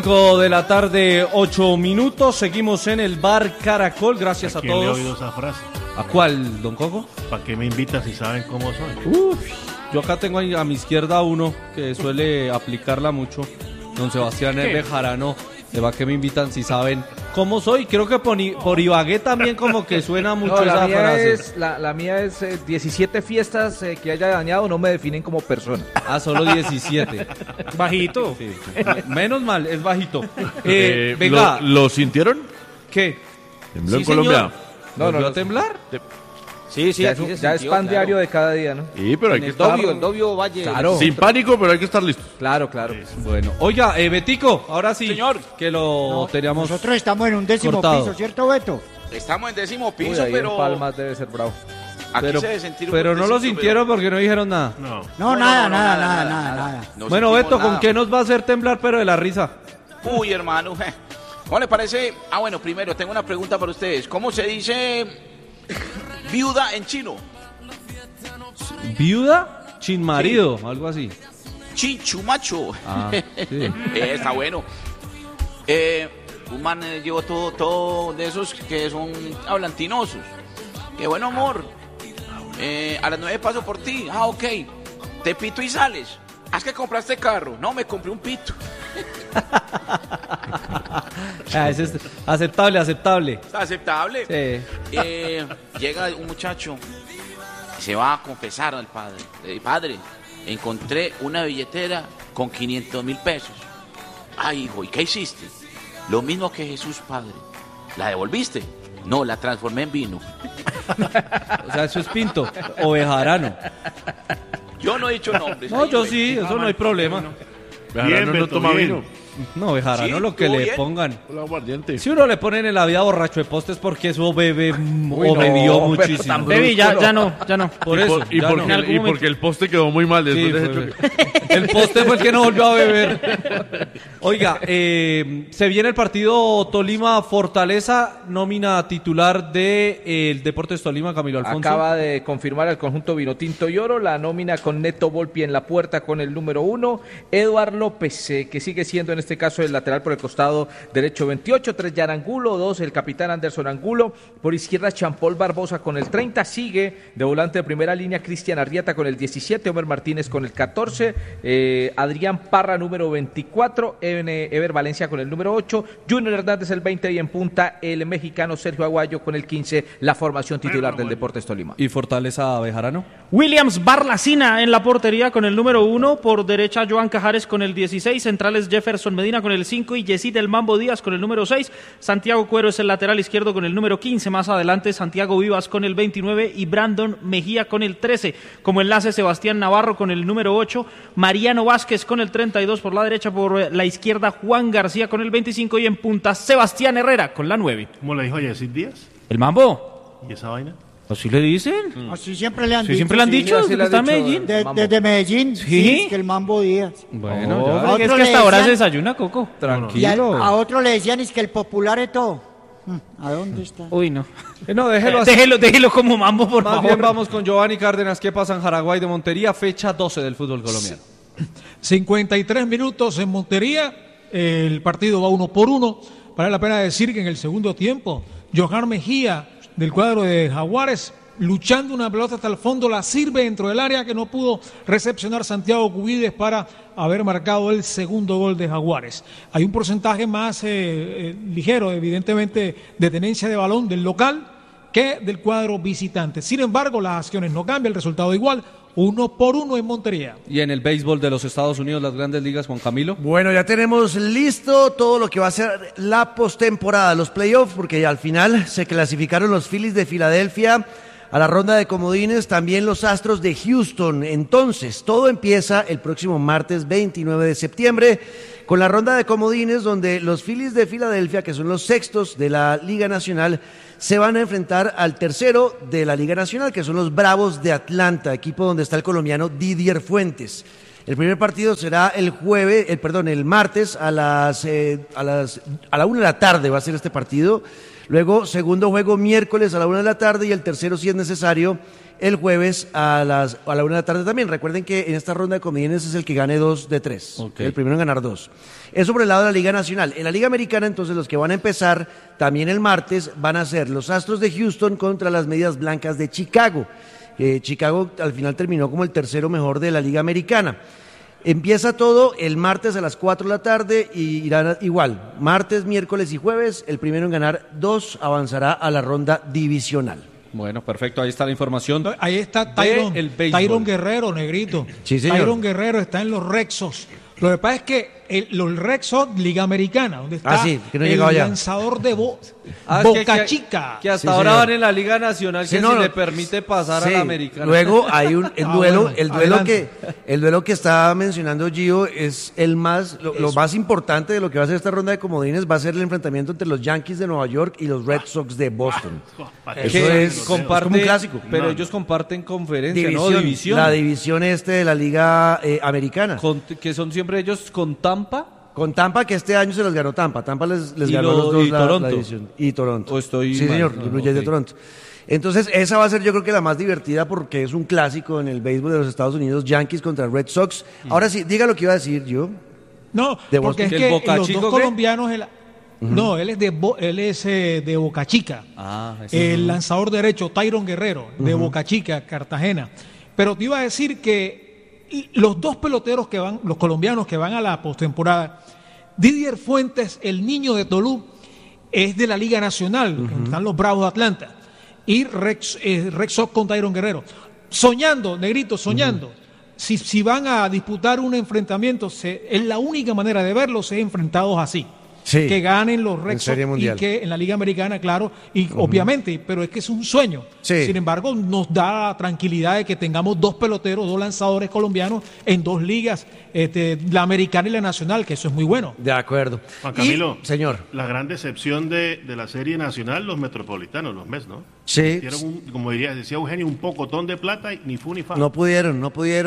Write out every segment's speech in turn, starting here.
5 de la tarde, 8 minutos. Seguimos en el bar Caracol. Gracias a todos. ¿Le he oído esa frase? ¿A cuál, don Coco? ¿Para qué me invitas si saben cómo soy? Yo acá tengo a mi izquierda uno que suele aplicarla mucho. Don Sebastián Bejarano. ¿De va que me invitan si saben cómo soy? Creo que por Ibagué también como que suena mucho esa frase. La mía es 17 fiestas que haya dañado no me definen como persona. Ah, solo 17. Bajito. Sí. Menos mal, es bajito. Venga. ¿Lo sintieron? ¿Qué? ¿Tembló en Colombia? ¿Volvió a temblar? Sí, Ya es pan diario de cada día, ¿no? Sí, pero hay que estar... El Dobio Valle. Claro. Sin pánico, pero hay que estar listos. Claro. Bueno, oiga, Betico, ahora sí. Señor. Que lo teníamos. Nosotros estamos en un 10º cortado. piso, ¿cierto, Beto? Estamos en 10º Uy, piso, ahí pero en Palmas debe ser bravo. aquí Pero, se debe sentir un pero no lo fuertecito, sintieron porque no dijeron nada. No. No, nada. No Bueno, sentimos Beto, ¿con nada. qué nos va a hacer temblar pero de la risa? Uy, hermano. ¿Cómo le parece? Bueno, primero tengo una pregunta para ustedes. ¿Cómo se dice viuda en chino? ¿Viuda? Chin marido, algo así. Chinchumacho. Ah, sí. Está bueno. Un man llevó todo de esos que son hablantinosos. Qué bueno, amor. A las 9 paso por ti. Ah, ok. Te pito y sales. ¿Has que compraste carro? No, me compré un pito. Ese es aceptable. ¿Está aceptable? Sí. Llega un muchacho y se va a confesar al padre. Padre, encontré una billetera con 500,000 pesos. Ay, hijo, ¿y qué hiciste? Lo mismo que Jesús, padre. ¿La devolviste? No, la transformé en vino. O sea, eso es Pinto o Bejarano. Yo no he dicho nombres. No, ahí, yo güey. sí, eso no hay problema. Bien, no Beto, toma bien. vino. No, Bejarano Sí, lo que ¿estuvo le bien? pongan. Hola, aguardiente. Si uno le ponen en la vida borracho de postes porque eso bebe Uy, o no, bebió pero muchísimo. tan Baby, brusco, ya no. Por eso. Y ya porque, no. y porque el poste quedó muy mal después Sí, de ese fue- choque. el poste fue el que no volvió a beber. Oiga, se viene el partido Tolima-Fortaleza, nómina titular de el Deportes Tolima, Camilo Alfonso. Acaba de confirmar el conjunto Vinotinto y Oro, la nómina con Neto Volpi en la puerta con el número 1, Eduard López, que sigue siendo en este caso el lateral por el costado derecho 28, 3 Jan Angulo, 2 el capitán Anderson Angulo, por izquierda Champol Barbosa con el 30, sigue de volante de primera línea Cristian Arrieta con el 17, Homer Martínez con el 14, Adrián Parra número 24, Ever Valencia con el número 8, Junior Hernández el 20 y en punta el mexicano Sergio Aguayo con el 15, la formación titular del Deportes Tolima. ¿Y Fortaleza Bejarano? Williams Barlacina en la portería con el número 1, por derecha Joan Cajares con el 16, centrales Jefferson Medina con el 5 y Yesid El Mambo Díaz con el número 6, Santiago Cuero es el lateral izquierdo con el número 15, más adelante Santiago Vivas con el 29 y Brandon Mejía con el 13, como enlace Sebastián Navarro con el número 8, Mariano Vázquez con el 32 por la derecha, por la izquierda Juan García con el 25 y en punta Sebastián Herrera con la 9. ¿Cómo le dijo a Yesid Díaz? ¿El Mambo? ¿Y esa vaina? ¿Así le dicen? Así siempre le han Sí, dicho. siempre le han sí. dicho, así desde le que ha está en dicho, Medellín. Mambo. Desde Medellín, ¿Sí? es que el Mambo Díaz. Bueno, Oh, ya, A es otro que hasta le ahora se decían- desayuna, Coco. Y a tranquilo. otro le decían es que el popular es todo. ¿A dónde está? Uy, no. No, déjelo así. Déjelo como Mambo, por Más favor. bien vamos con Giovanni Cárdenas. ¿Qué pasa en Jaraguay de Montería? Fecha 12 del fútbol colombiano. 53 minutos en Montería, el partido va 1-1. Vale la pena decir que en el segundo tiempo, Johan Mejía del cuadro de Jaguares, luchando una pelota hasta el fondo, la sirve dentro del área que no pudo recepcionar Santiago Cubides para haber marcado el segundo gol de Jaguares. Hay un porcentaje más ligero, evidentemente, de tenencia de balón del local que del cuadro visitante. Sin embargo, las acciones no cambian, el resultado igual, 1-1 en Montería. Y en el béisbol de los Estados Unidos, las grandes ligas, Juan Camilo. Bueno, ya tenemos listo todo lo que va a ser la postemporada, los playoffs, porque al final se clasificaron los Phillies de Filadelfia a la ronda de comodines, también los Astros de Houston. Entonces, todo empieza el próximo martes 29 de septiembre con la ronda de comodines, donde los Phillies de Filadelfia, que son los sextos de la Liga Nacional, se van a enfrentar al tercero de la Liga Nacional, que son los Bravos de Atlanta, equipo donde está el colombiano Didier Fuentes. El primer partido será el martes a la 1 de la tarde va a ser este partido. Luego, segundo juego miércoles a la 1 de la tarde y el tercero, si es necesario, el jueves a la 1 de la tarde también. Recuerden que en esta ronda de comodines es el que gane 2 de 3. Okay. El primero en ganar 2. Eso por el lado de la Liga Nacional. En la Liga Americana, entonces, los que van a empezar también el martes van a ser los Astros de Houston contra las Medias Blancas de Chicago. Chicago al final terminó como el tercero mejor de la Liga Americana. Empieza todo el martes a las 4 de la tarde y irán igual. Martes, miércoles y jueves, el primero en ganar 2 avanzará a la ronda divisional. Bueno, perfecto, ahí está la información. Ahí está Tyron Guerrero, negrito. Sí, señor. Tyron Guerrero está en los Red Sox. Lo que pasa es que los Red Sox, Liga Americana, donde está que no el lanzador de Boca Chica. Que hasta ahora van en la Liga Nacional, que le permite pasar a la Americana. Luego hay el duelo que está mencionando Gio es lo más importante de lo que va a ser esta ronda de comodines, va a ser el enfrentamiento entre los Yankees de Nueva York y los Red Sox de Boston. Eso es como un clásico. Pero ellos comparten conferencia, división. La división de la Liga Americana. Que son siempre ellos con Tampa. Con Tampa, que este año se los ganó Tampa. Tampa les ganó los dos Toronto. la división. Y Toronto. Sí, señor, los Blue Jays de Toronto. Entonces, esa va a ser yo creo que la más divertida porque es un clásico en el béisbol de los Estados Unidos, Yankees contra Red Sox. Ahora sí, diga lo que iba a decir yo. No, porque es que los dos colombianos... No, él es de Boca Chica. El lanzador derecho, Tyron Guerrero, de Boca Chica, Cartagena. Pero te iba a decir que los dos peloteros los colombianos que van a la postemporada, Didier Fuentes, el niño de Tolú, es de la Liga Nacional, que están los Bravos de Atlanta, y Red Sox con Tyron Guerrero. Soñando, negrito, soñando. Si van a disputar un enfrentamiento, es la única manera de verlos es enfrentados así. Sí, que ganen los Red Sox y que en la Liga Americana, claro, y obviamente, pero es que es un sueño. Sí. Sin embargo, nos da la tranquilidad de que tengamos dos peloteros, dos lanzadores colombianos en dos ligas, la americana y la nacional, que eso es muy bueno. De acuerdo. Juan Camilo, señor. La gran decepción de la serie nacional, los metropolitanos, los Mets, ¿no? Sí. Como decía Eugenio, un pocotón de plata y ni fu ni fa. No pudieron.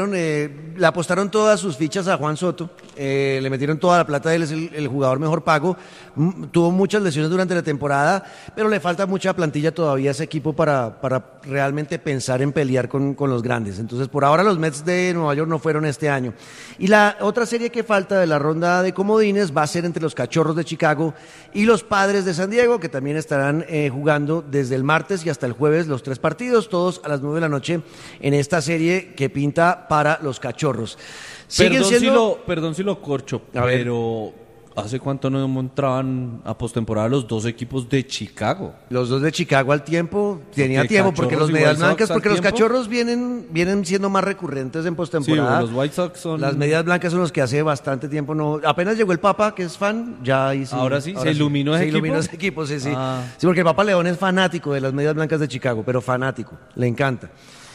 Le apostaron todas sus fichas a Juan Soto, le metieron toda la plata, él es el jugador mejor pago. Tuvo muchas lesiones durante la temporada, pero le falta mucha plantilla todavía a ese equipo para realmente pensar en pelear con los grandes. Entonces, por ahora los Mets de Nueva York no fueron este año. Y la otra serie que falta de la ronda de comodines va a ser entre los Cachorros de Chicago y los Padres de San Diego, que también estarán jugando desde el martes y hasta el jueves los 3 partidos, todos a las 9 de la noche en esta serie que pinta para los Cachorros. Perdón si lo corcho, pero ¿hace cuánto no entraban a postemporada los dos equipos de Chicago? Los dos de Chicago al tiempo, tenía tiempo, porque los Medias Blancas, porque los Cachorros vienen siendo más recurrentes en postemporada. Sí, los White Sox son... Las Medias Blancas son los que hace bastante tiempo no... Apenas llegó el Papa, que es fan, ya ahí sí. Ahora sí, ¿se iluminó ese equipo? Sí. Sí, porque el Papa León es fanático de las Medias Blancas de Chicago, pero fanático, le encanta.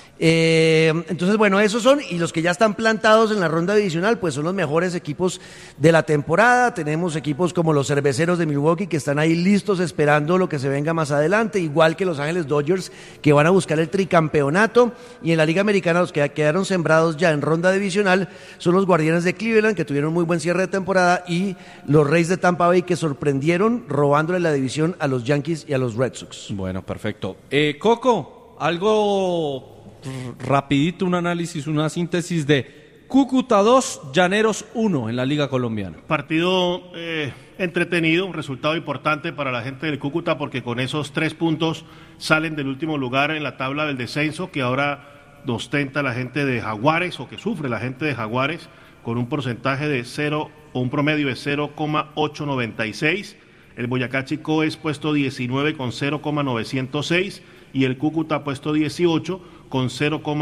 Entonces, bueno, esos son, y los que ya están plantados en la ronda divisional, pues son los mejores equipos de la temporada. Tenemos equipos como los Cerveceros de Milwaukee, que están ahí listos esperando lo que se venga más adelante, igual que los Ángeles Dodgers, que van a buscar el tricampeonato. Y en la Liga Americana, los que quedaron sembrados ya en ronda divisional son los Guardianes de Cleveland, que tuvieron muy buen cierre de temporada, y los Reyes de Tampa Bay, que sorprendieron robándole la división a los Yankees y a los Red Sox. Bueno, perfecto. Coco, algo rapidito, un análisis, una síntesis de Cúcuta 2, Llaneros 1 en la Liga Colombiana. Partido entretenido, un resultado importante para la gente del Cúcuta, porque con esos 3 puntos salen del último lugar en la tabla del descenso, que ahora ostenta la gente de Jaguares, o que sufre la gente de Jaguares, con un porcentaje de 0 o un promedio de 0,896. El Boyacá Chicó es puesto 19 con 0,906 y el Cúcuta puesto 18 con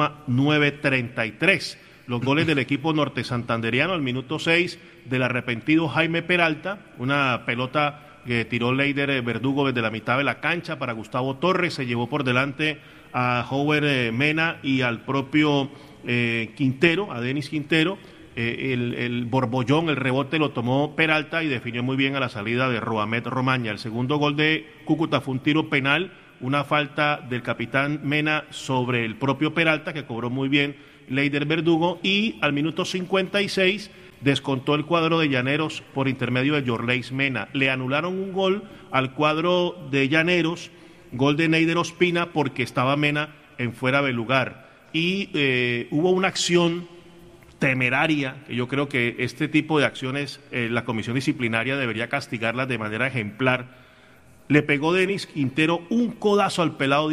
0,933. Los goles del equipo norte santanderiano al minuto 6 del arrepentido Jaime Peralta, una pelota que tiró Leider Verdugo desde la mitad de la cancha para Gustavo Torres, se llevó por delante a Howard Mena y al propio Quintero, a Denis Quintero. El borbollón, el rebote lo tomó Peralta y definió muy bien a la salida de Roamet Romaña. El segundo gol de Cúcuta fue un tiro penal, una falta del capitán Mena sobre el propio Peralta, que cobró muy bien Leider Verdugo, y al minuto 56 descontó el cuadro de Llaneros por intermedio de Yorleis Mena. Le anularon un gol al cuadro de Llaneros, gol de Neider Ospina, porque estaba Mena en fuera de lugar. Y hubo una acción temeraria, que yo creo que este tipo de acciones la comisión disciplinaria debería castigarlas de manera ejemplar. Le pegó Denis Quintero un codazo al pelado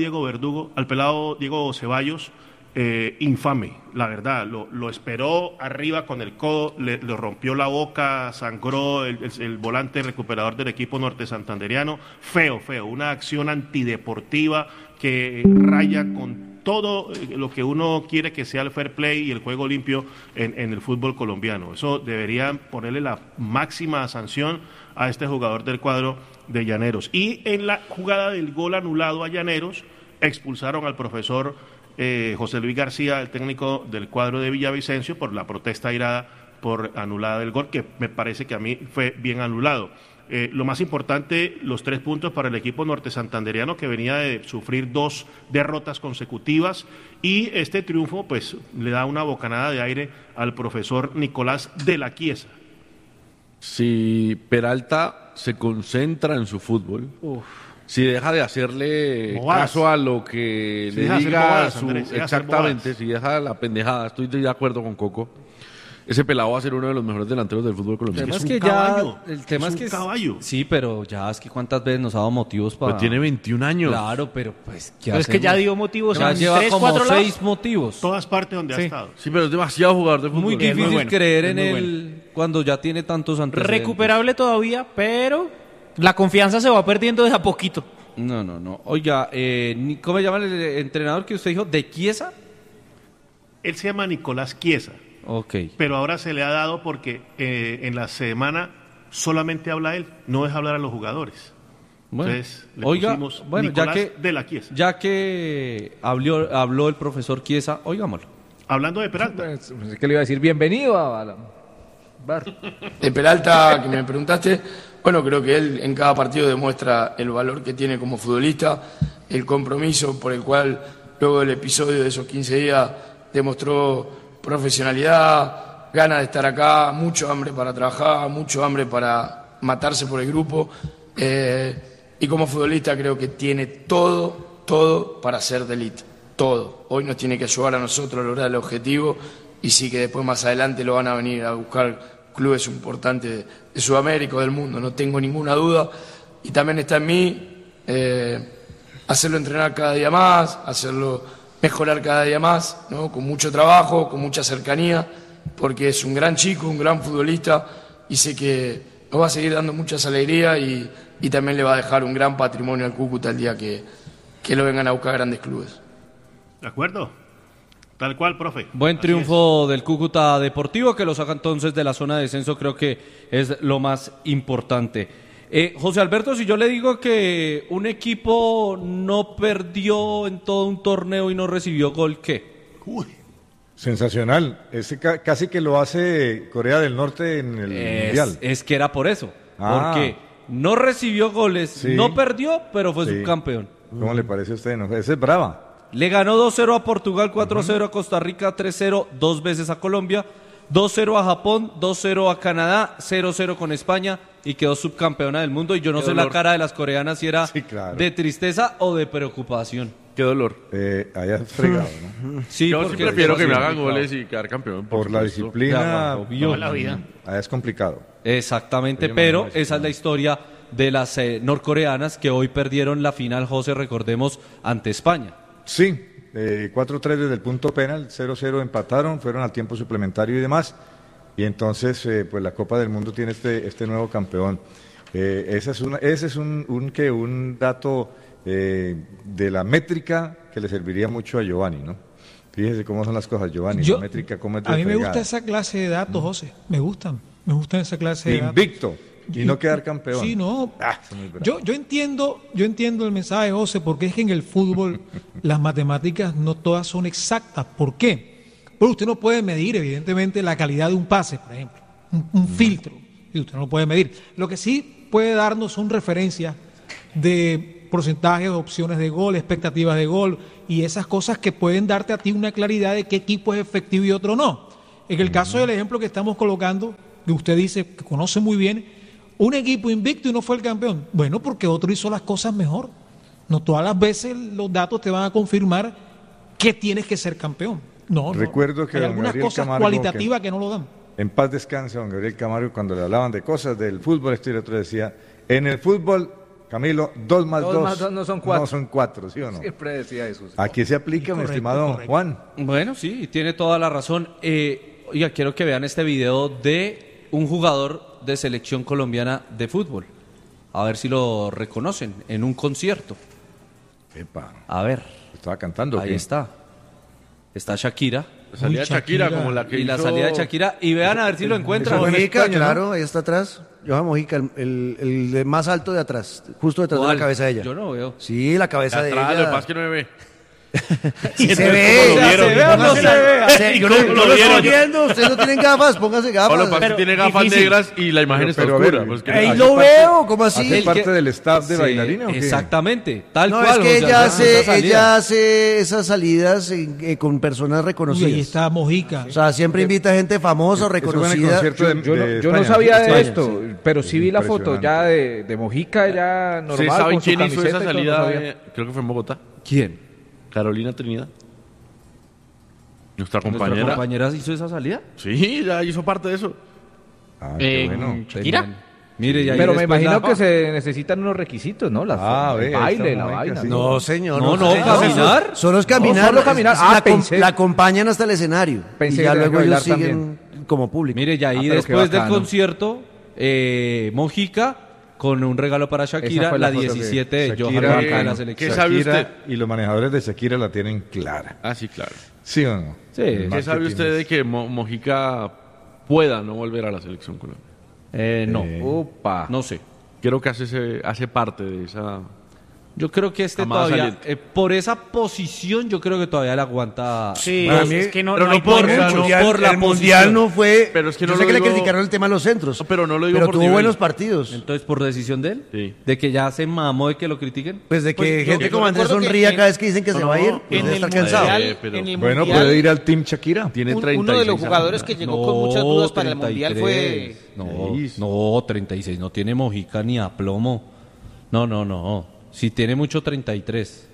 Diego Ceballos, infame, la verdad. Lo esperó arriba con el codo, le rompió la boca, sangró el volante recuperador del equipo norte santanderiano. Feo, una acción antideportiva que raya con todo lo que uno quiere que sea el fair play y el juego limpio en el fútbol colombiano. Eso deberían ponerle la máxima sanción a este jugador del cuadro de Llaneros. Y en la jugada del gol anulado a Llaneros, expulsaron al profesor José Luis García, el técnico del cuadro de Villavicencio, por la protesta airada por anulada del gol, que me parece que a mí fue bien anulado. Lo más importante, los 3 puntos para el equipo norte santanderiano, que venía de sufrir 2 derrotas consecutivas, y este triunfo pues le da una bocanada de aire al profesor Nicolás de la Chiesa. Si Peralta se concentra en su fútbol, si deja de hacerle caso a lo que Si le deja diga bobadas, Andrés, si deja exactamente, si deja la pendejada, estoy de acuerdo con Coco, ese pelado va a ser uno de los mejores delanteros del fútbol colombiano. Es un caballo, el tema es un que caballo. Sí, pero ya es que cuántas veces nos ha dado motivos para... Pues tiene 21 años. Claro, pero pues ¿qué Pero es que ya hacemos? dio motivos Ya en lleva 3, como 4 lados. 6 motivos. Todas partes donde ha estado. Sí, pero es demasiado jugador de fútbol. Muy difícil bueno, creer es en muy él cuando ya tiene tantos antecedentes. Recuperable todavía, pero la confianza se va perdiendo de a poquito. No. Oiga, ¿cómo se llama el entrenador que usted dijo? ¿De Chiesa? Él se llama Nicolás Chiesa, Ok. pero ahora se le ha dado porque en la semana solamente habla él, no deja hablar a los jugadores. Bueno, Entonces le oiga, pusimos bueno, Nicolás de la Chiesa. Ya que habló el profesor Chiesa, oigámoslo. Hablando de Peralta, Es que le iba a decir bienvenido a la... De Peralta, que me preguntaste, bueno, creo que él en cada partido demuestra el valor que tiene como futbolista, el compromiso por el cual luego del episodio de esos 15 días demostró profesionalidad, ganas de estar acá, mucho hambre para trabajar, mucho hambre para matarse por el grupo, y como futbolista creo que tiene todo para ser de elite, todo. Hoy nos tiene que ayudar a nosotros a lograr el objetivo, y sí que después más adelante lo van a venir a buscar clubes importantes de Sudamérica o del mundo, no tengo ninguna duda, y también está en mí hacerlo entrenar cada día más, hacerlo mejorar cada día más, ¿no? Con mucho trabajo, con mucha cercanía, porque es un gran chico, un gran futbolista, y sé que nos va a seguir dando muchas alegrías y también le va a dejar un gran patrimonio al Cúcuta el día que lo vengan a buscar grandes clubes. ¿de acuerdo? Tal cual, profe. Buen Así triunfo del Cúcuta Deportivo, que lo saca entonces de la zona de descenso, creo que es lo más importante. José Alberto, si yo le digo que un equipo no perdió en todo un torneo y no recibió gol, ¿qué? Uy, Sensacional. Casi que lo hace Corea del Norte en el Mundial. Es que era por eso, Ah. porque no recibió goles, Sí. no perdió, pero fue Sí. subcampeón. ¿Cómo le parece a usted? No, ese es brava. Le ganó 2-0 a Portugal, 4-0 a Costa Rica, 3-0 2 veces a Colombia, 2-0 a Japón, 2-0 a Canadá, 0-0 con España y quedó subcampeona del mundo. Y yo no Qué sé la dolor. cara de las coreanas si era Sí, claro. de tristeza o de preocupación. Qué dolor. Allá es fregado, ¿no? Sí, Yo sí porque prefiero que me sí, hagan complicado. goles y quedar campeón. Por la supuesto. disciplina. Ya, obvio. toda la vida. Allá es complicado. Exactamente, Oye, pero Manuel, esa es la historia de las norcoreanas que hoy perdieron la final, José, recordemos, ante España. Sí, 4-3 desde el punto penal, 0-0 empataron, fueron al tiempo suplementario y demás. Y entonces, pues la Copa del Mundo tiene este nuevo campeón. Ese es un dato de la métrica que le serviría mucho a Giovanni, ¿no? Fíjese cómo son las cosas, Giovanni, la métrica, cómo es de A mí me fregada. gusta esa clase de datos, José. Me gustan esa clase de datos. Invicto y no quedar campeón. Sí, no. Eso es muy bravo. Yo entiendo el mensaje, José, porque es que en el fútbol las matemáticas no todas son exactas. ¿Por qué? Porque usted no puede medir, evidentemente, la calidad de un pase, por ejemplo, un filtro, y usted no lo puede medir. Lo que sí puede darnos son referencias de porcentajes, opciones de gol, expectativas de gol y esas cosas que pueden darte a ti una claridad de qué equipo es efectivo y otro no. En el caso del ejemplo que estamos colocando, que usted dice que conoce muy bien, un equipo invicto y no fue el campeón. Bueno, porque otro hizo las cosas mejor. No todas las veces los datos te van a confirmar que tienes que ser campeón. No, recuerdo que hay don algunas Gabriel cosas Camargo, cualitativas que no lo dan. En paz descanse don Gabriel Camargo, cuando le hablaban de cosas del fútbol, y el otro decía, en el fútbol, Camilo, 2 más 2 no son 4. No son 4, ¿sí o no? Siempre decía eso. Aquí se aplica, mi estimado Juan. Bueno, sí, tiene toda la razón. Oiga, quiero que vean este video de un jugador de selección colombiana de fútbol. A ver si lo reconocen en un concierto. Epa. A ver. ¿Estaba cantando? Ahí ¿qué? está. Está Shakira. La salida de Shakira, como la que y la hizo- salida de Shakira. Y vean a ver si lo encuentran. Mojica, claro, ahí está atrás. Johan Mojica, el de más alto de atrás, justo detrás de ¿Cuál? la cabeza de ella. Yo no veo. Sí, la cabeza de Atrás, lo que ella. pasa es que no me ve. Sí se ve. ¿Cómo lo vieron? Se ve o no se ve. Yo no ¿Cómo lo lo estoy vieron? viendo. Ustedes no tienen gafas, pónganse Solo gafas. pasa que tiene gafas negras y la imagen está pero a oscura. ver, pues que Ahí no- lo veo, ¿cómo así? ¿Hace parte del staff de Sí, bailarina o qué? exactamente. Tal No, cual. es que o sea, esa ella salida. hace esas salidas con personas Y ahí reconocidas. está Mojica. O sea, siempre invita gente famosa o Eso fue en el reconocida. concierto de Yo no España. sabía de España, esto, sí. pero sí vi la foto ya Impresionante. de Mojica, ya normal. ¿Sí saben con su quién hizo camiseta esa y todo, salida? no sabía. Creo que fue en Bogotá. ¿Quién? Carolina Trinidad. Nuestra ¿Nuestra compañera. compañera hizo esa salida? Sí, ya hizo parte de eso. Ah, qué bueno. ¿Shakira? Mire, y ahí Pero me después imagino la- que se necesitan unos requisitos, ¿no? Ah, El ve, baile, está la Mojica, vaina. sí. No, señor. No, no, señor. caminar. Solo es caminar. No, solo caminar. La acompañan hasta el escenario. Pensé y ya que tenía luego que ellos bailar siguen como público. Mire, y ahí pero qué después del bacano. concierto, Mojica con un regalo para Esa Shakira, fue la la foto que- 17 de Johan Shakira, Mojica de la ¿qué selección. sabe Shakira usted? y los manejadores de Shakira la tienen clara. Ah, sí, claro. ¿Sí o no? Sí. El ¿Qué sabe marketing usted de es- que Mojica pueda no volver a la selección colombiana? No, Upa. no sé. Creo que hace parte de esa... Yo creo que Amada todavía, saliente. por esa posición, yo creo que todavía le aguanta. Sí, Para mí- es que no, pero no no hay por por mucho. mucho. mundial, por la el mundial posición. no fue. Pero es que no yo lo sé que le digo- criticaron el tema de los centros. No, pero no lo digo pero por tuvo nivel. buenos partidos. Entonces, ¿por decisión de él? Sí. ¿De que ya se mamó de que lo critiquen? Pues de que Pues yo- gente yo como Andrés recuerdo que sonría en- cada vez que dicen que se va a ir. Pues En debe el estar cansado. mundial, pero- en el Bueno, mundial, puede ir al Team Shakira. Tiene uno 36 de los jugadores años. que llegó con muchas dudas para el mundial fue 33. No, 36. No tiene Mojica ni a plomo. No. Si tiene mucho, 33.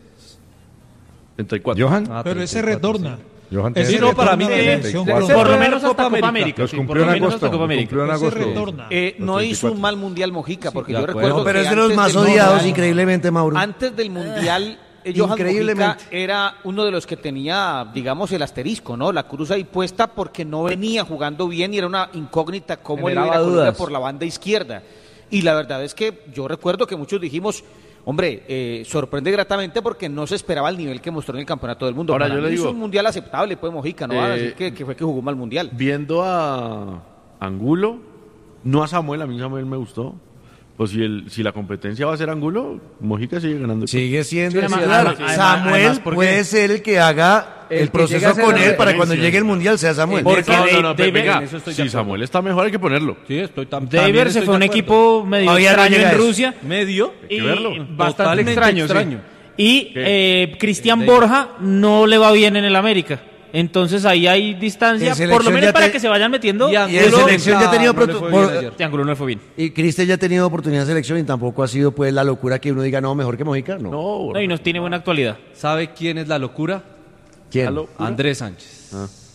34. ¿Johan? Ah, Pero ese 34, retorna. sí. Johan Ese tiene no, para mí retorna que- a la selección Por Colombia. por lo Ese menos hasta Copa Copa América. América. Los sí, por cumplió lo en menos agosto. hasta Copa los América. cumplió en Ese agosto. retorna. No Los hizo un 34. mal mundial Mojica, porque de yo acuerdo. recuerdo No, pero que es de los antes más del odiados, mundial- increíblemente, Mauro. Antes del mundial, Johan Increíblemente. Mojica era uno de los que tenía, digamos, el asterisco, ¿no? La cruz ahí puesta porque no venía jugando bien y era una incógnita cómo le iba a ir a Generaba Colombia dudas. por la banda izquierda. Y la verdad es que yo recuerdo que muchos dijimos, hombre, sorprende gratamente porque no se esperaba el nivel que mostró en el Campeonato del Mundo. Ahora, Para yo le mí digo- hizo un mundial aceptable, pues Mojica, no van a decir que fue que jugó mal mundial. Viendo a Angulo, no a Samuel, a mí Samuel me gustó. Pues si la competencia va a ser Angulo, Mojica sigue ganando. Sigue siendo Sí, además- titular. además- Samuel además, ¿por qué? puede ser el que haga El el que proceso llegue a ser con la él para cuando referencia. llegue el mundial sea Samuel. Porque venga, en eso estoy de si acuerdo. Samuel está mejor hay que ponerlo. Sí, estoy también David se estoy fue un de acuerdo. equipo medio Todavía no extraño llega en eso. Rusia. Medio. Y verlo. bastante Totalmente extraño, extraño. sí. Y Cristian Borja no le va bien en el América. Entonces ahí hay distancia, En por selección lo menos ya para te- que se vayan metiendo. Y Y en Angulo selección ya ha tenido no le fue bien ayer. Triángulo no le fue bien. y Cristian ya ha tenido oportunidad de selección y tampoco ha sido pues la locura que uno diga no, mejor que Mojica, no. No, No, y nos tiene buena actualidad. ¿Sabe quién es la locura? ¿Quién? Andrés Sánchez.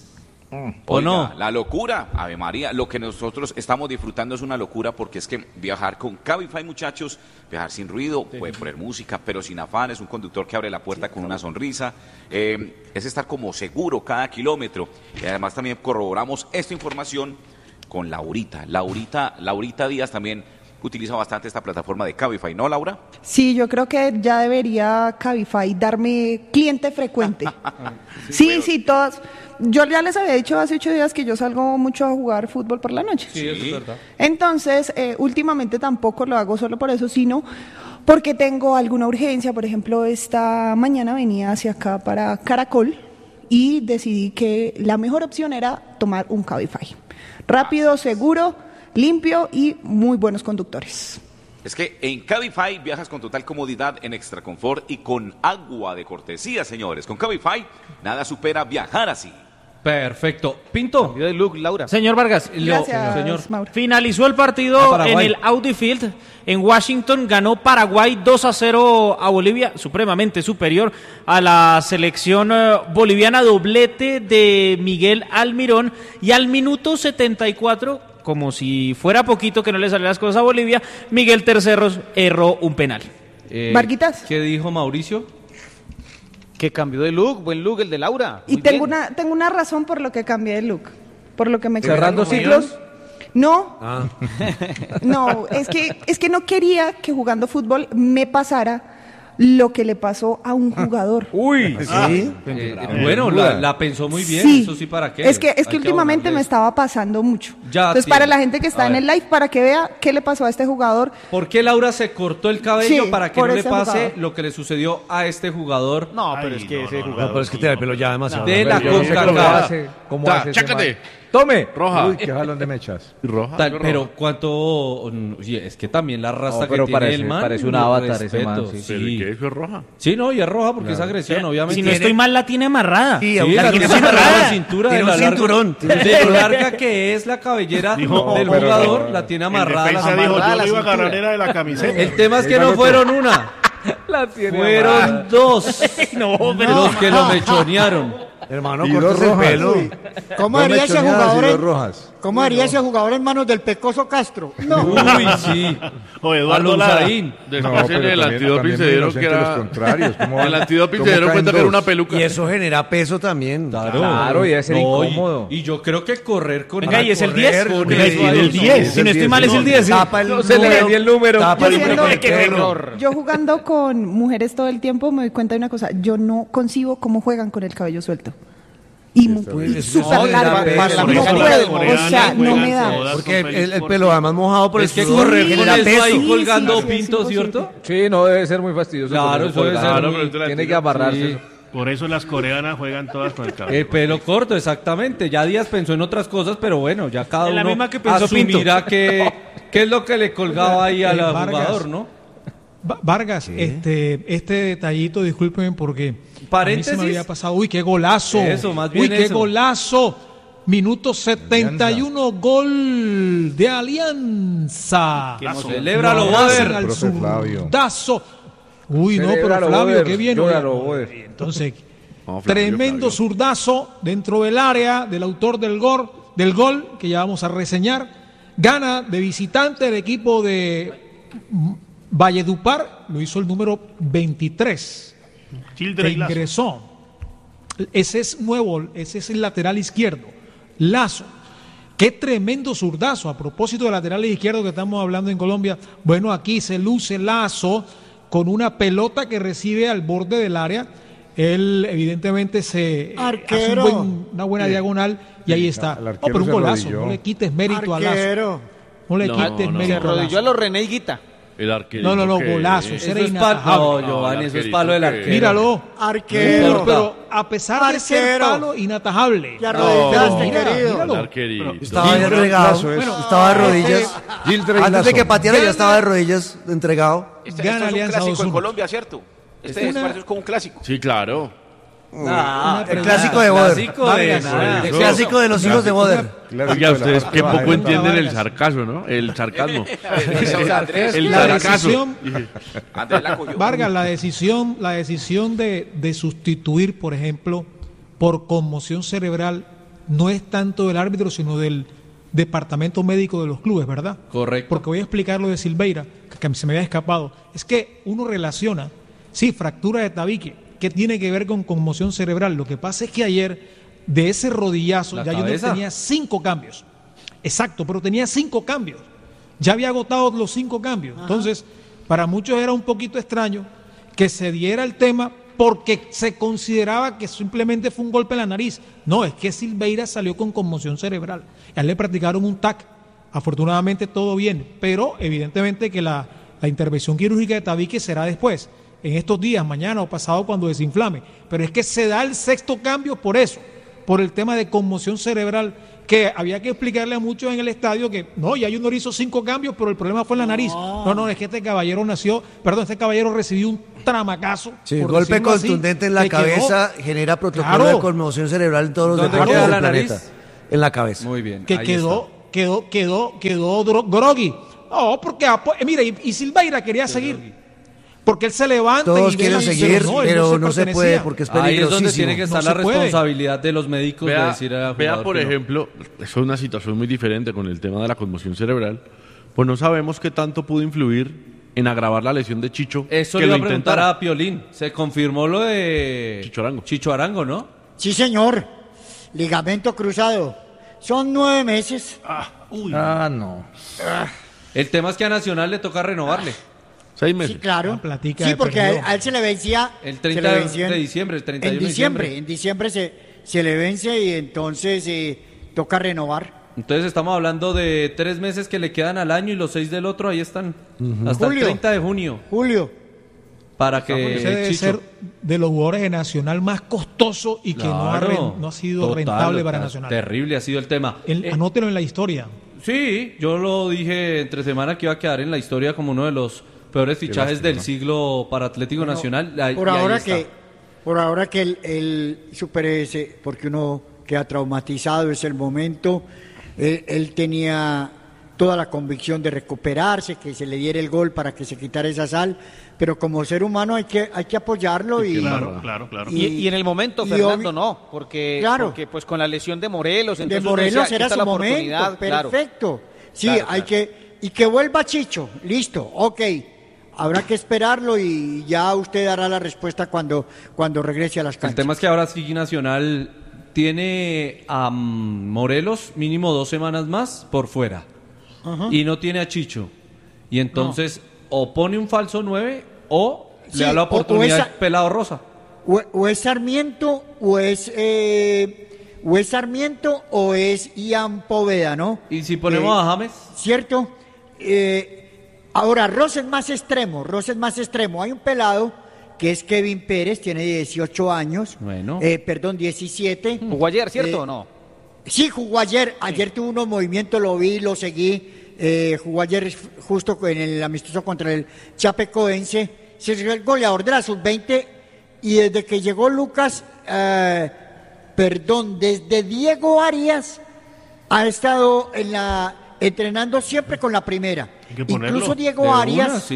¿O Oiga, no? La locura, Ave María, lo que nosotros estamos disfrutando es una locura porque es que viajar con Cabify, muchachos, viajar sin ruido, puede poner música, pero sin afán, es un conductor que abre la puerta con una sonrisa, es estar como seguro cada kilómetro. Y además también corroboramos esta información con Laurita. Laurita Díaz también utiliza bastante esta plataforma de Cabify, ¿no, Laura? Sí, yo creo que ya debería Cabify darme cliente frecuente. Sí, todas. Yo ya les había dicho hace 8 días que yo salgo mucho a jugar fútbol por la noche. Sí, eso es verdad. Entonces, últimamente tampoco lo hago solo por eso, sino porque tengo alguna urgencia. Por ejemplo, esta mañana venía hacia acá para Caracol y decidí que la mejor opción era tomar un Cabify. Rápido, seguro, limpio y muy buenos conductores. Es que en Cabify viajas con total comodidad, en extra confort y con agua de cortesía, señores. Con Cabify nada supera viajar así. Perfecto. Pinto. De look, Laura. Señor Vargas, Gracias, señor. Mauro. finalizó el partido en el Audi Field en Washington. Ganó Paraguay 2-0 a Bolivia, supremamente superior a la selección boliviana. Doblete de Miguel Almirón. Y al minuto 74, como si fuera poquito que no le salieran las cosas a Bolivia, Miguel Terceros erró un penal. Varguitas. ¿Qué dijo Mauricio? Que cambió de look, buen look el de Laura. Y tengo una razón por lo que cambié de look. Por lo que me ¿Cerrando ciclos? No. No, es que no quería que jugando fútbol me pasara lo que le pasó a un jugador. Uy, ¿Sí? Bueno, la pensó muy bien, Sí. eso sí, ¿para qué? Es que Hay últimamente me abonarle. estaba pasando mucho. Ya, Entonces, tío. para la gente que está A en ver. el live, para que vea qué le pasó a este jugador. ¿Por qué Laura se cortó el cabello Sí, para que por no le ese pase jugador. lo que le sucedió a este jugador? No, pero es que ese No, jugador. pero es que tiene el pelo ya demasiado. De la Yo no sé cómo CONCACAF. hace, cómo Ta, hace ese chácate. man. Tome. Roja. Uy, qué jalón de mechas. Roja. Pero cuánto... Oye, es que también la raza No, pero que tiene parece- el man... parece un mi avatar ese man, respeto, sí. Pero ¿y qué? Eso es roja. Sí, no, y es roja porque es agresión, obviamente. Si no estoy mal, la tiene amarrada. Sí, Sí, la la tiene tiene amarrada. amarrada la cintura Tiene de un la cinturón. larga, de lo larga que es la cabellera Dijo, del pero jugador, no. la tiene En amarrada. defensa la dijo, amarrada yo la le iba a cintura. ganar era de la camiseta. El tema es que no fueron una, La tiene fueron amarrada. dos No, los que lo mechonearon. Hermano, Y dos cortes el rojas. pelo. Uy. ¿Cómo Dos haría ese mechoneadas y jugador? dos rojas. ¿Cómo haría ese jugador en manos del Pecoso Castro? No. Uy, sí. O Eduardo Lara. Alonsaín. Después en pero el también- antidoping también se muy dieron que inocentes era... los contrarios. ¿Cómo van- El antidoping cómo se dieron caen cuenta que era dos? una peluca. Y eso genera peso también. Claro, y debe ser No, incómodo. Y yo creo que correr con Venga, y es el correr 10. con Venga, eso y ahí, el no. 10. Si no estoy mal, es el 10. Tapa el No se le número, venía el número. Tapa Yo el siendo- número con el Qué perro. error. Yo jugando con mujeres todo el tiempo me doy cuenta de una cosa. Yo no concibo cómo juegan con el cabello suelto. Y súper No, largo. para la No mecánica puedo, o sea, no me da. Porque el pelo además mojado por el Es que sudor correr con genera eso ahí peso. colgando sí, pinto, es ¿cierto? Sí, no debe ser muy fastidioso. Claro, eso debe ser Claro, muy- pero Tiene que amarrarse. Sí. eso. Por eso las coreanas juegan todas con el cabello. El pelo corto, exactamente. Ya Díaz pensó en otras cosas, pero bueno, ya cada En la uno misma que pensó asumirá qué es lo que le colgaba ahí al Vargas. jugador, ¿no? Vargas, este detallito, discúlpeme porque a mí se Paréntesis. me había pasado. Uy, qué golazo. Eso, más bien Uy, qué eso. golazo. Minuto 71, gol de Alianza. Celébralo, Lo hacen Boder. al Profe Flavio. zurdazo. Uy, no, pero Celébralo, Flavio, Boder. qué bien. Llóralo, Oye, Boder. Entonces, No, Flavio, tremendo Flavio. zurdazo dentro del área del autor del gol que ya vamos a reseñar. Gana de visitante el equipo de Valledupar, lo hizo el número 23, que Children Lazo. ingresó. Ese es nuevo, ese es el lateral izquierdo. Lazo. Qué tremendo zurdazo. A propósito de laterales izquierdos que estamos hablando en Colombia, bueno, aquí se luce Lazo con una pelota que recibe al borde del área. Él evidentemente se Arquero. hace una buena diagonal y ahí está. el No, arquero pero un se golazo. arrodilló. No le quites mérito a Lazo. Arquero. No le No, quites no, mérito Se a arrodilló Lazo. a los René Higuita. El arquero. No, no, no, que- golazo. Eso Era es palo. inatajable. No, Giovanni, eso es palo del arquero. Míralo. Arquero. Pero a pesar de ser Arquero. palo, inatajable. Ya arrodillaste, Mira, querido. míralo. El arquerito. Estaba Gil entregado. Lazo es. Estaba de rodillas. Gildrey Antes de Lazo. que pateara ya Gana. estaba de rodillas entregado. Esto Gana es un Alianza clásico en 2-1. Colombia, ¿cierto? Este Una- es como un clásico. Sí, claro. El clásico de Boder. Clásico de nada. El clásico de los hijos de Boder. Clásico Oiga, de la ustedes parte qué baja poco del entienden el Vargas. sarcasmo, ¿no? El sarcasmo. El La sarcasmo. decisión, Andrés la cogió. Vargas, la decisión de sustituir, por ejemplo, por conmoción cerebral, no es tanto del árbitro, sino del departamento médico de los clubes, ¿verdad? Correcto. Porque voy a explicar lo de Silveira, que se me había escapado. Es que uno relaciona, sí, fractura de tabique, que tiene que ver con conmoción cerebral. Lo que pasa es que ayer, de ese rodillazo, La ya yo cabeza. tenía 5 cambios. Exacto, pero tenía 5 cambios. Ya había agotado los 5 cambios. Entonces, para muchos era un poquito extraño que se diera el tema porque se consideraba que simplemente fue un golpe en la nariz. No, es que Silveira salió con conmoción cerebral. A él le practicaron un TAC. Afortunadamente todo bien, pero evidentemente que la intervención quirúrgica de tabique será después, en estos días, mañana o pasado cuando desinflame. Pero es que se da el 6º cambio por eso, por el tema de conmoción cerebral, que había que explicarle a muchos en el estadio que no, ya Junior hizo 5 cambios, pero el problema fue en la nariz. No, es que este caballero recibió un tramacazo. Sí, un golpe contundente en la cabeza genera protocolo de conmoción cerebral en todos los deportes del planeta. En la cabeza. Muy bien. Que quedó groggy. No, porque, mira, y Silveira quería seguir. Porque él se levanta todos quieren seguir, pero no se puede porque es peligrosísimo. Ahí es donde tiene que estar la responsabilidad de los médicos de decir a jugador. Vea, por ejemplo, eso es una situación muy diferente con el tema de la conmoción cerebral. Pues no sabemos qué tanto pudo influir en agravar la lesión de Chicho. Eso le iba a preguntar a Piolín. Se confirmó lo de Chicho Arango, ¿no? Sí, señor. Ligamento cruzado. Son 9 meses. No. El tema es que a Nacional le toca renovarle. 6 meses. Sí, claro. Sí, porque a él se le vencía el 30 de diciembre, el 31 de diciembre. En diciembre se le vence y entonces toca renovar. Entonces estamos hablando de 3 meses que le quedan al año y los 6 del otro, ahí están. Hasta el 30 de junio. Julio. Para que debe ser de los jugadores de Nacional más costoso y que no ha sido rentable para Nacional. Terrible ha sido el tema. Anótelo en la historia. Sí, yo lo dije entre semana que iba a quedar en la historia como uno de los peores fichajes del siglo para Atlético Nacional. Por ahora que el supere ese, porque uno queda traumatizado, es el momento. Él tenía toda la convicción de recuperarse, que se le diera el gol para que se quitara esa sal, pero como ser humano hay que apoyarlo. Claro. Y en el momento, Fernando, no, porque pues con la lesión de Morelos, entonces de Morelos era su momento, perfecto. Sí, y que vuelva Chicho, listo, ok. Habrá que esperarlo y ya usted dará la respuesta cuando regrese a las canchas. El tema es que ahora sí Nacional tiene a Morelos mínimo 2 semanas más por fuera. Y no tiene a Chicho. Y entonces o pone un falso 9 o le da la oportunidad al Pelado Rosa. O es Sarmiento o es Ian Poveda, ¿no? Y si ponemos a James. ¿Cierto? Ahora, Rosa es más extremo. Hay un pelado que es Kevin Pérez, tiene 18 años. Bueno. 17. ¿Jugó ayer, cierto o no? Sí, jugó ayer. Ayer tuvo unos movimientos, lo vi, lo seguí. Jugó ayer justo en el amistoso contra el Chapecoense. Se es el goleador de la sub-20 y desde que llegó Lucas, desde Diego Arias ha estado entrenando siempre con la primera. Incluso Diego Arias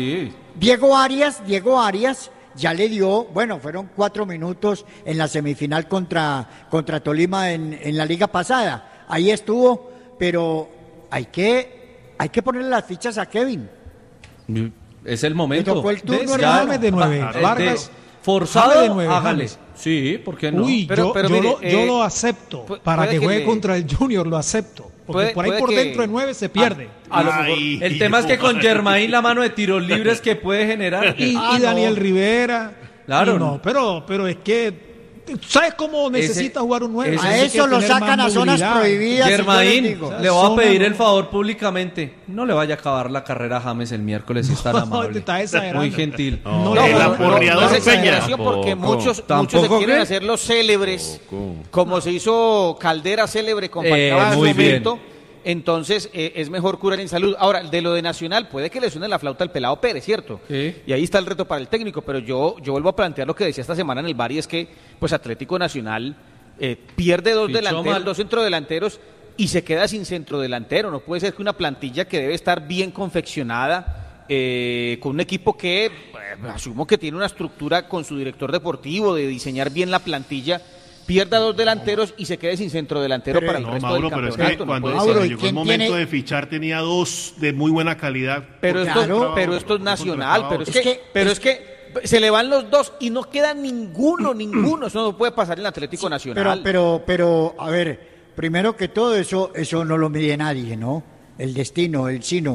ya le dio, fueron 4 minutos en la semifinal contra Tolima en la liga pasada. Ahí estuvo, pero hay que ponerle las fichas a Kevin. Es el momento. Le tocó el turno James de 9. Vargas forzado, de 9, hágale. Sí, ¿por qué no? Uy, yo lo acepto. Para que juegue contra el Junior lo acepto. Porque por ahí por dentro de 9 se pierde. A lo mejor. El tema es que con Germain la mano de tiros libres que puede generar. Y Daniel Rivera. Claro. No, pero es que ¿sabes cómo necesita jugar un 9? A eso lo sacan a zonas prohibidas. Germain, le voy a pedir el favor públicamente. No le vaya a acabar la carrera a James el miércoles si es tan amable. Muy gentil. El aporreador Peña. Porque muchos se quieren hacer los célebres, como se hizo Caldera célebre con Falcao en su momento. Entonces es mejor curar en salud. Ahora, de lo de Nacional, puede que le suene la flauta al Pelado Pérez, ¿cierto? Sí. Y ahí está el reto para el técnico, pero yo vuelvo a plantear lo que decía esta semana en el bar, y es que pues Atlético Nacional pierde 2 delanteros, 2 centrodelanteros y se queda sin centrodelantero. No puede ser que una plantilla que debe estar bien confeccionada, con un equipo que asumo que tiene una estructura con su director deportivo de diseñar bien la plantilla, pierda 2 delanteros y se quede sin centrodelantero para el resto del campeonato. Pero es que cuando llegó el momento de fichar tenía 2 de muy buena calidad. Pero esto es Nacional, pero es que se le van los 2 y no queda ninguno. Eso no puede pasar en el Atlético Nacional. Pero a ver, primero que todo eso no lo mide nadie, ¿no? El destino, el sino.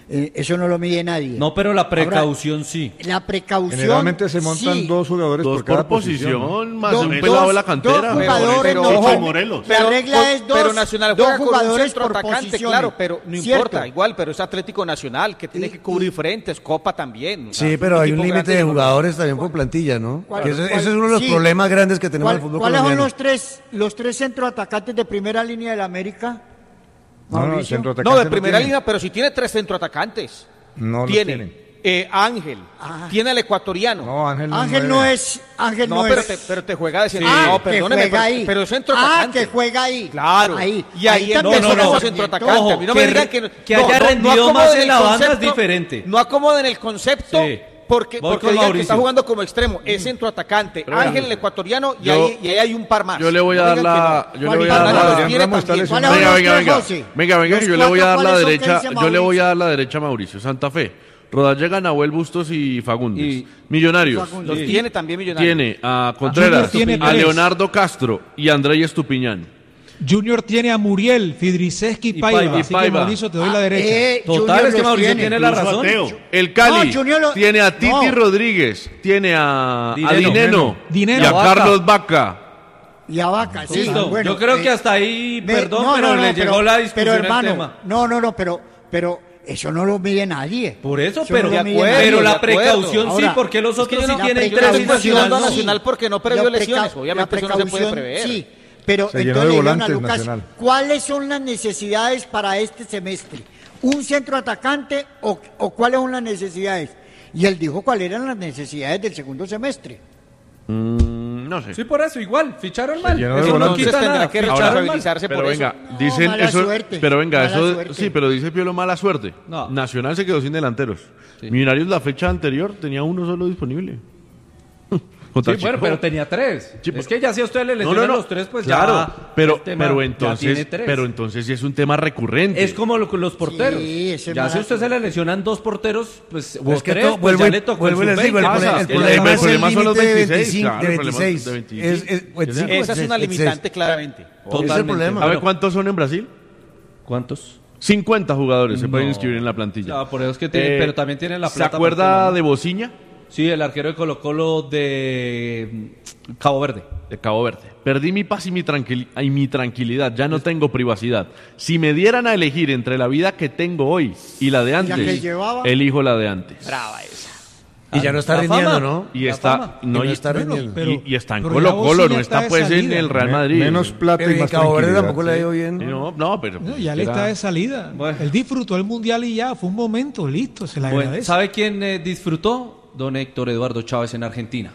Eso no lo mide nadie. No, pero la precaución sí. La precaución. Generalmente se montan dos jugadores por cada posición, más un pelado de la cantera. Dos jugadores, pero ojo, Morelos. La regla es dos. Pero Nacional dos juega con un jugadores centro por atacante, posiciones. claro, pero no Cierto. importa, igual, pero es Atlético Nacional que tiene que cubrir frentes, Copa también. O sea, Sí, pero hay un equipo límite grande de no- jugadores también por plantilla, ¿no? ¿Cuál- Que ese cuál- es uno de los sí. problemas grandes que tenemos en el fútbol ¿Cuáles son colombiano. los tres centroatacantes de primera línea del América? No, el Mauricio. centroatacante No, de primera tiene. línea, pero si tiene 3 centroatacantes. No los Tiene Ángel, tiene al ecuatoriano. No, Ángel no. Ángel no es. Ángel no, pero es. pero te juega de centro. Ah, No, que perdóneme, juega pero, ahí. pero centroatacante. Que juega ahí. Claro. Ahí. Y ahí también no, son centroatacante. Ojo, A mí no me que digan que haya rendido acomoden más en el la banda es concepto, diferente. No acomoden el concepto. Sí. Porque Voy con digan que Mauricio. está jugando como extremo, es centroatacante, Pero Ángel venga, el ecuatoriano y yo- ahí hay un par más. Yo le voy a No dar digan que la. no. Yo le voy a Juan dar Pablo, la. Adrián Ramos está ¿Cuáles lesionado. son los Venga, tres, venga, José? venga, que yo le voy a dar la ¿Cuáles son? ¿Qué derecha. dice Yo le voy a Mauricio? dar la derecha a Mauricio. Santa Fe, Rodallega, Nahuel Bustos y Fagundes. Y- Millonarios. Los tiene también Millonarios. Tiene a Contreras, tiene a tres. Leonardo Castro y a Andrés Estupiñán. Junior tiene a Muriel, Fidriseski y Y Paiva. Paiva. Así que Mauricio, te doy la derecha. Total, Junior es que los Mauricio tiene la Incluso razón. Ateo. El Cali No, Junior tiene a Titi no. Rodríguez, tiene a Dineno. Dineno. y a Vaca. Carlos Vaca. Y a Vaca, sí. Listo. Bueno, Yo creo que hasta ahí, perdón, pero le llegó la discusión pero, al hermano, tema. No, pero eso no lo mide nadie. Por eso, Eso pero, no lo mide nadie. pero de la acuerdo. precaución sí, Ahora, porque los Es que otros yo sí no- tienen yo no estoy tres cuestionando a nacionales. Nacional porque no perdió La lesiones. preca- Obviamente la eso no se puede precaución, prever. Sí, pero Se llenó entonces de le dijeron a volantes Lucas, Nacional. ¿cuáles son las necesidades para este semestre? ¿Un centro atacante o cuáles son las necesidades? Y él dijo cuáles eran las necesidades del segundo semestre. No sé. Sí, por eso, igual, ficharon mal. llenó de Eso no volantes. quita Entonces nada. tendrá que Ficharon mal. responsabilizarse Pero por venga, eso. dicen mala eso, suerte, pero venga, mala eso suerte. sí, pero dice Piolo mala suerte. No. Nacional se quedó sin delanteros. Sí. Millonarios la fecha anterior tenía uno solo disponible. Sí, bueno, pero tenía tres. Sí, Es que ya si a usted le lesionan los tres, pues claro, ya. pero el tema ya tiene tres. entonces sí es un tema recurrente. Es como con los porteros. Sí, ese ya es si a más- usted se le lesionan dos porteros, pues o Es que tres, todo- pues ya vuelvo y- le tocó vuelvo y el les digo, el sub-20. problema- Pasa, el es que problema el es problema el son los límite de 26, 25, claro, de el problema 26. de 26. Pues, Esa sí, Esa es una 26. limitante claramente. Ese es el Totalmente. problema. ¿Sabe cuántos son en Brasil? ¿Cuántos? 50 jugadores se pueden No. inscribir en la plantilla. Ah, por eso es que tiene, pero también tienen la ¿Se plata. acuerda para el de tema, Bociña? ¿no? Sí, el arquero de Colo-Colo de Cabo Verde. De Cabo Verde. Perdí mi paz y mi tranquilidad. Ya no tengo privacidad. Si me dieran a elegir entre la vida que tengo hoy y la de que antes, llevaba. elijo la de antes. Brava esa. Y ya no está La rindiendo, fama. ¿no? Y La está, fama. no, Y no y, está Bueno, rindiendo. pero- y está en pero Colo ya Colo, Bociña no está está de pues en salida. el Real Madrid. Menos plata Pero y en más Cabo Verde tranquilidad. tampoco le ha ido bien. No, pero No, ya le era- está de salida. Bueno. Él disfrutó el mundial y ya, fue un momento, listo, se le Bueno, agradece. ¿sabe quién disfrutó? Don Héctor Eduardo Chávez en Argentina.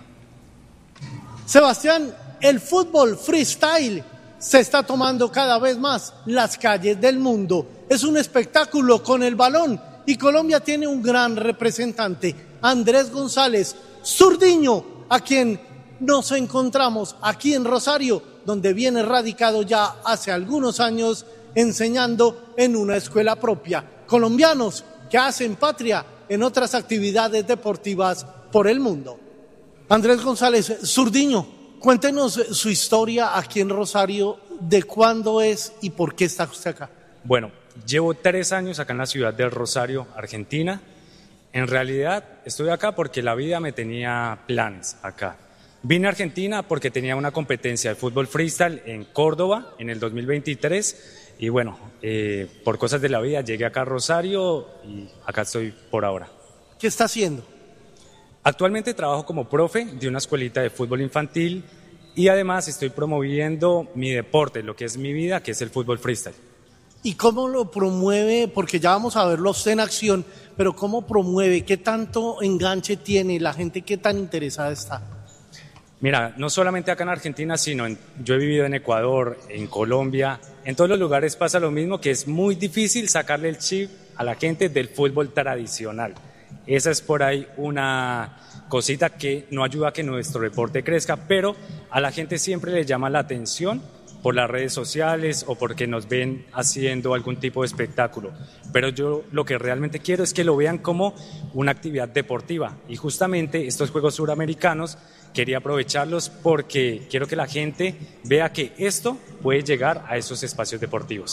Sebastián, el fútbol freestyle se está tomando cada vez más las calles del mundo. Es un espectáculo con el balón y Colombia tiene un gran representante, Andrés González, zurdiño, a quien nos encontramos aquí en Rosario, donde viene radicado ya hace algunos años enseñando en una escuela propia. Colombianos que hacen patria en otras actividades deportivas por el mundo. Andrés González, zurdiño, cuéntenos su historia aquí en Rosario, de cuándo es y por qué está usted acá. Bueno, llevo 3 años acá en la ciudad del Rosario, Argentina. En realidad estoy acá porque la vida me tenía planes acá. Vine a Argentina porque tenía una competencia de fútbol freestyle en Córdoba en el 2023 y bueno, por cosas de la vida llegué acá a Rosario y acá estoy por ahora. ¿Qué está haciendo? Actualmente trabajo como profe de una escuelita de fútbol infantil y además estoy promoviendo mi deporte, lo que es mi vida, que es el fútbol freestyle. ¿Y cómo lo promueve? Porque ya vamos a verlo usted en acción, pero ¿cómo promueve? ¿Qué tanto enganche tiene la gente? ¿Qué tan interesada está? Mira, no solamente acá en Argentina, sino yo he vivido en Ecuador, en Colombia, en todos los lugares pasa lo mismo, que es muy difícil sacarle el chip a la gente del fútbol tradicional. Esa es por ahí una cosita que no ayuda a que nuestro deporte crezca, pero a la gente siempre le llama la atención por las redes sociales o porque nos ven haciendo algún tipo de espectáculo. Pero yo lo que realmente quiero es que lo vean como una actividad deportiva. Y justamente estos Juegos Suramericanos quería aprovecharlos porque quiero que la gente vea que esto puede llegar a esos espacios deportivos.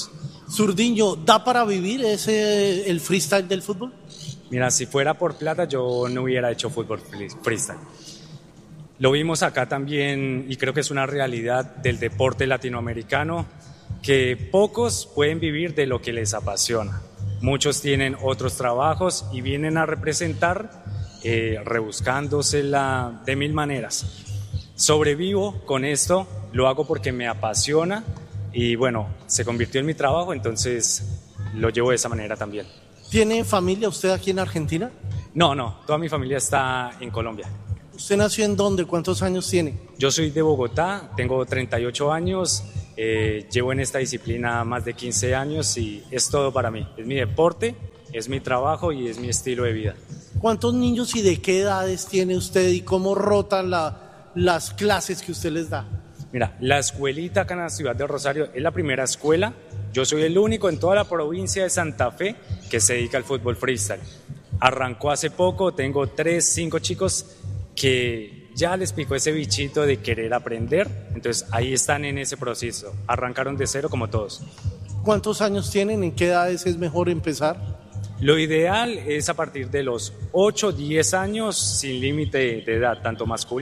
Zurdiño, ¿da para vivir el freestyle del fútbol? Mira, si fuera por plata yo no hubiera hecho fútbol freestyle. Lo vimos acá también y creo que es una realidad del deporte latinoamericano que pocos pueden vivir de lo que les apasiona. Muchos tienen otros trabajos y vienen a representar rebuscándosela de mil maneras. Sobrevivo con esto, lo hago porque me apasiona y bueno, se convirtió en mi trabajo, entonces lo llevo de esa manera también. ¿Tiene familia usted aquí en Argentina? No, toda mi familia está en Colombia. ¿Usted nació en dónde? ¿Cuántos años tiene? Yo soy de Bogotá, tengo 38 años, llevo en esta disciplina más de 15 años y es todo para mí. Es mi deporte, es mi trabajo y es mi estilo de vida. ¿Cuántos niños y de qué edades tiene usted y cómo rotan las clases que usted les da? Mira, la escuelita acá en la ciudad de Rosario es la primera escuela. Yo soy el único en toda la provincia de Santa Fe que se dedica al fútbol freestyle. Arrancó hace poco, tengo 5 chicos que ya les picó ese bichito de querer aprender, entonces ahí están en ese proceso. Arrancaron de cero como todos. ¿Cuántos años tienen? ¿En qué edades es mejor empezar? Lo ideal es a partir de los 8, 10 años sin límite de edad, tanto masculino